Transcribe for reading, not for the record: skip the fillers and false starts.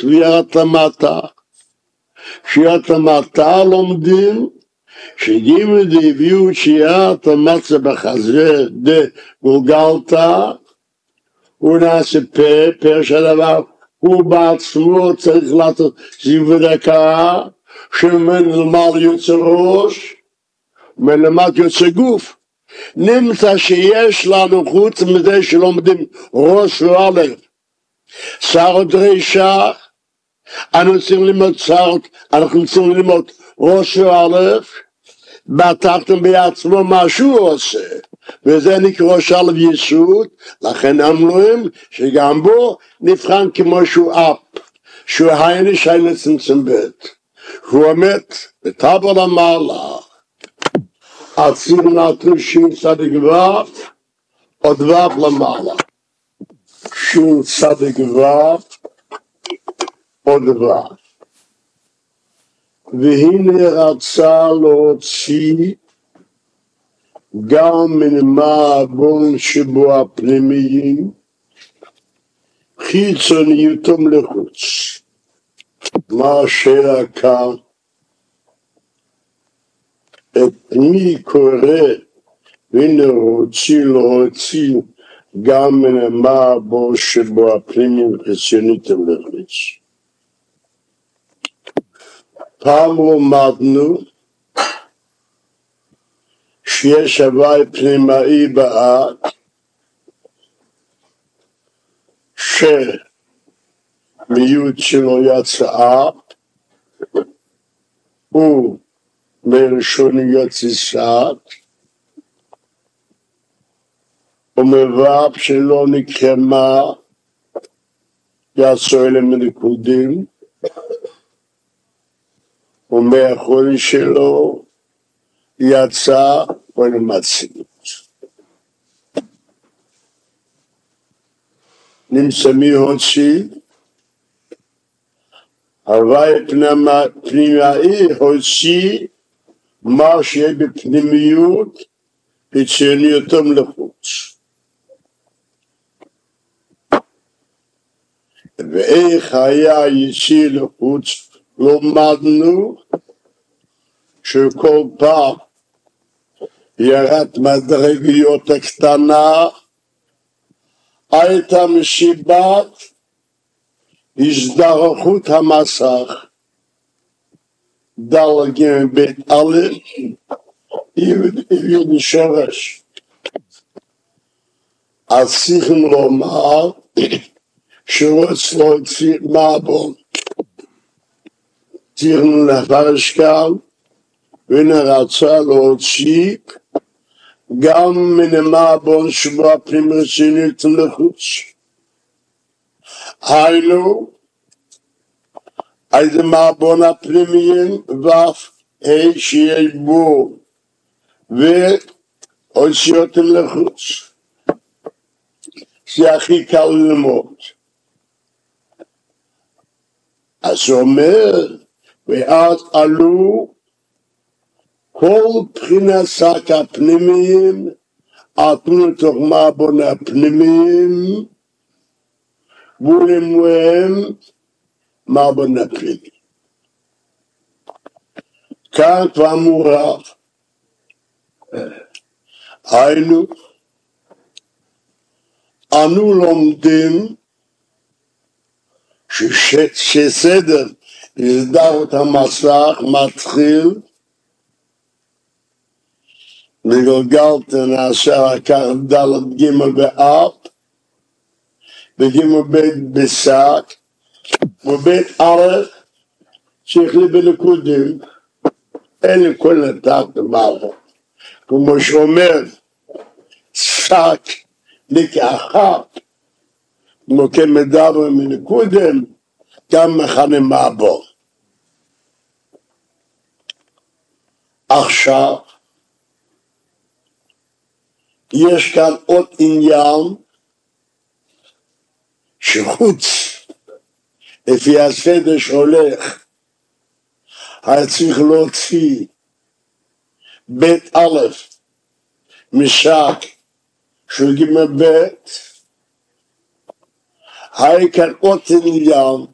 ספירת המטה. שירת המטה לומדים, שגימל דהביאו שירת המצה בחזה דגולגלתה, הוא נעשה פה של דבר, הוא בעצמו צריך לעשות זיו ודקה, שמלמד יוצא ראש, מלמד יוצא גוף. נמצא שיש לנו חוץ מזה שלומדים ראש ואלף, שרות דרישה, אנחנו צריכים ללמוד ראש ואלף, בתחתון בעצמו מה שהוא עושה, וזה נקרא ראש אלף יסוד, לכן אמרים שגם בו נבחן כמו שהוא אפ, שהוא הייני שיינה צמצם בית, הוא עומד בטבל המעלה, עציר נטרו שין צדיק וו, עוד וו למעלה, שין צדיק וו, עוד וו. והנה רצה להוציא גם מן המעבון שבו הפנימיים, חיצוניותם לחוץ. מה השאלה כאן? את מי קורא, והנה רוצים להוציא גם מן המעבון שבו הפנימיים, חיצוניותם לחוץ. פעם למדנו שיש הווי פנימאי באט שמיוד שלו יצא הוא מראשון יוצא סעת ומבב שלא נקרמה יצא אלה מנקודים ומאחורי שלו יצא ולמציאות. נמצא מי הוציא? הווי פנימאי הוציא מה שיהיה בפנימיות חיצוניותם לחוץ. ואיך היה יציא לחוץ? לומדנו שכל פעם ירד מדרגיות הקטנה הייתה מסיבת הזדרכות המסך דל ג' בית א' יהודי שורש. אז צריכים לומר שרוצה להוציא מעבון צריכים לפרש כאן ונרצה להוציא גם מן המעבון שבו הפנים רצינית לחוץ. היינו, איזה מעבון הפנימיים ואף שיהיה בו והוציא אותם לחוץ. זה הכי קל ללמוד. אז הוא אומר, ואז עלו כל בחינת שק הפנימיים, עטנו לתוך מעבון הפנימיים, ולמוהם מעבון הפנימיים. כאן כבר מורב. היינו, אנו לומדים שסדר הזדהות המסך מתחיל וגולגלת נעשה לקח ד' ג' באב וג' ב' בשק ובית א' שהחליט בנקודים אין לכל נתק במערכת כמו שאומר שק לקחת כמו כמדבר מנקודים גם מכנה מעבון. עכשיו יש כאן עוד עניין שחוץ לפי הסדר שהולך היה צריך להוציא בית א' משק של ג' ב' היה כאן עוד עניין